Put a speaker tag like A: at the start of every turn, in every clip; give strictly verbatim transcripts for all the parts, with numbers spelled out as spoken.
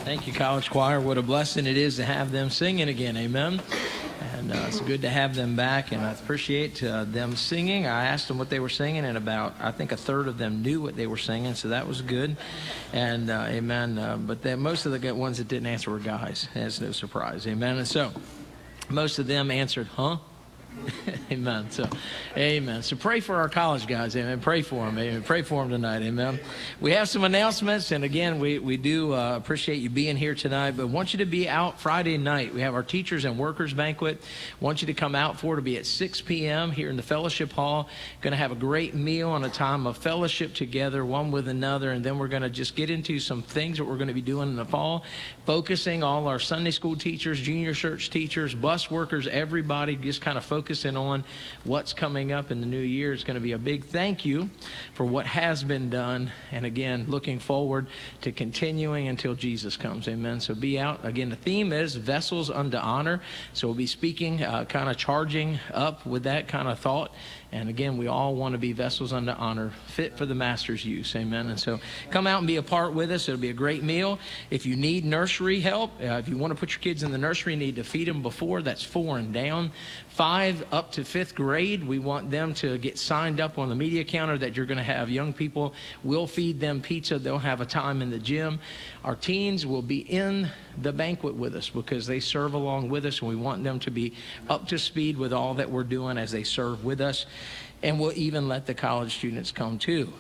A: Thank you, College Choir. What a blessing it is to have them singing again. Amen. And uh, it's good to have them back, and I appreciate uh, them singing. I asked them what they were singing, and about, I think, a third of them knew what they were singing, so that was good. And uh, amen. Uh, but then most of the good ones that didn't answer were guys. That's no surprise. Amen. And so most of them answered, huh? Amen. So, amen. So pray for our college guys. Amen. Pray for them. Amen. Pray for them tonight. Amen. We have some announcements, and again, we we do uh, appreciate you being here tonight. But want you to be out Friday night. We have our teachers and workers banquet. Want you to come out for it. To be at six p.m. here in the fellowship hall. Going to have a great meal and a time of fellowship together, one with another, and then we're going to just get into some things that we're going to be doing in the fall, focusing all our Sunday school teachers, junior church teachers, bus workers, everybody, just kind of focusing on what's coming up in the new year. It's going to be a big thank you for what has been done, and again, looking forward to continuing until Jesus comes. Amen. So be out. Again, the theme is Vessels Unto Honor. So we'll be speaking, uh, kind of charging up with that kind of thought. And again, we all want to be vessels unto honor, fit for the master's use. Amen. And so come out and be a part with us. It'll be a great meal. If you need nursery help, uh, if you want to put your kids in the nursery, you need to feed them before. That's four and down. Five up to fifth grade, we want them to get signed up on the media counter that you're going to have young people. We'll feed them pizza. They'll have a time in the gym. Our teens will be in the banquet with us because they serve along with us, and we want them to be up to speed with all that we're doing as they serve with us. And we'll even let the college students come too.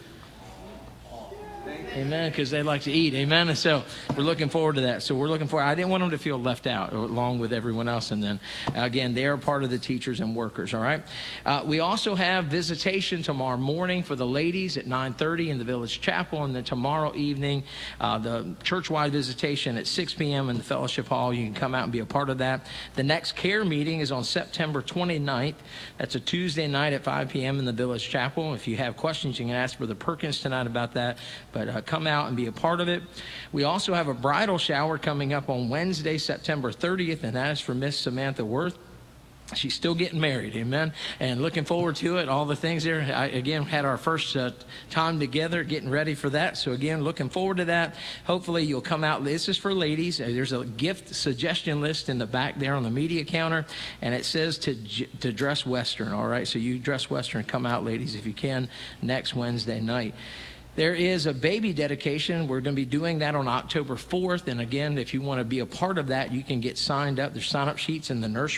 A: Amen, because they like to eat. Amen. And so we're looking forward to that. So we're looking forward. I didn't want them to feel left out along with everyone else. And then, again, they are part of the teachers and workers, all right? Uh, we also have visitation tomorrow morning for the ladies at nine thirty in the Village Chapel. And then tomorrow evening, uh, the church-wide visitation at six p.m. in the Fellowship Hall. You can come out and be a part of that. The next care meeting is on September twenty-ninth. That's a Tuesday night at five p.m. in the Village Chapel. If you have questions, you can ask Brother Perkins tonight about that. But uh, come out and be a part of it. We also have a bridal shower coming up on Wednesday, September thirtieth, and that is for Miss Samantha Worth. She's still getting married, amen, and looking forward to it, all the things there. I, again, had our first uh, time together, getting ready for that. So, again, looking forward to that. Hopefully, you'll come out. This is for ladies. There's a gift suggestion list in the back there on the media counter, and it says to to dress Western, all right? So you dress Western. Come out, ladies, if you can, next Wednesday night. There is a baby dedication. We're going to be doing that on October fourth. And again, if you want to be a part of that, you can get signed up. There's sign-up sheets in the nursery.